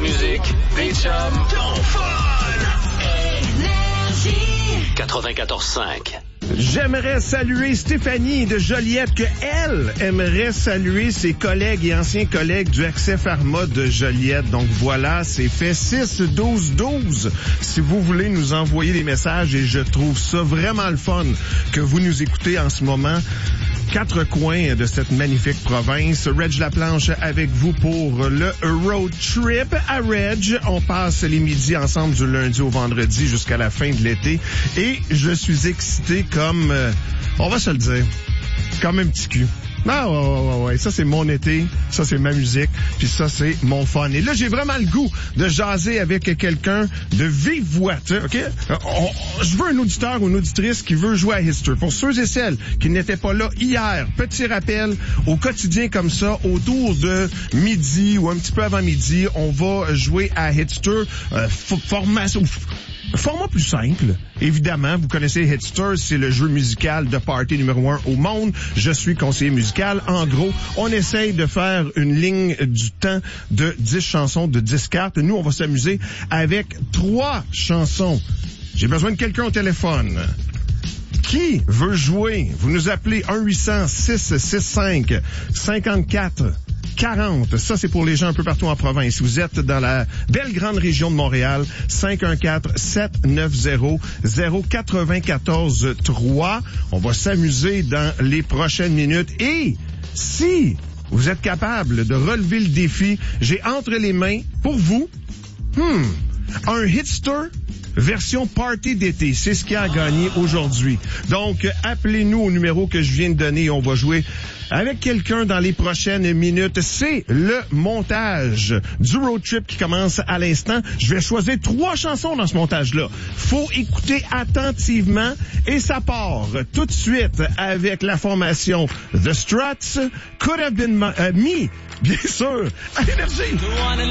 musique, des chums, ton fun! 94.5. J'aimerais saluer Stéphanie de Joliette, que elle aimerait saluer ses collègues et anciens collègues du Accès Pharma de Joliette. Donc voilà, c'est fait 6-12-12. Si vous voulez nous envoyer des messages, et je trouve ça vraiment le fun que vous nous écoutez en ce moment. 4 coins de cette magnifique province. Reg Laplanche avec vous pour le road trip à Reg. On passe les midis ensemble du lundi au vendredi jusqu'à la fin de l'été. Et je suis excité comme, on va se le dire, comme un petit cul. Ah ouais, ça c'est mon été, ça c'est ma musique, puis ça c'est mon fun. Et là, j'ai vraiment le goût de jaser avec quelqu'un de vive voix, tu sais, OK? Je veux un auditeur ou une auditrice qui veut jouer à Hitster. Pour ceux et celles qui n'étaient pas là hier, petit rappel, au quotidien comme ça, autour de midi ou un petit peu avant midi, on va jouer à Hitster, format plus simple. Évidemment, vous connaissez Hitster, c'est le jeu musical de party numéro 1 au monde. Je suis conseiller musical. En gros, on essaye de faire une ligne du temps de 10 chansons de 10 cartes. Nous, on va s'amuser avec 3 chansons. J'ai besoin de quelqu'un au téléphone. Qui veut jouer? Vous nous appelez 1-800-665-54 40. Ça, c'est pour les gens un peu partout en province. Si vous êtes dans la belle grande région de Montréal, 514-790-094-3. On va s'amuser dans les prochaines minutes. Et si vous êtes capable de relever le défi, j'ai entre les mains, pour vous, un Hitster version party d'été. C'est ce qui a gagné aujourd'hui. Donc, appelez-nous au numéro que je viens de donner et on va jouer avec quelqu'un dans les prochaines minutes. C'est le montage du road trip qui commence à l'instant. Je vais choisir 3 chansons dans ce montage-là. Faut écouter attentivement et ça part tout de suite avec la formation The Struts, Could Have Been Me, bien sûr, à Énergie.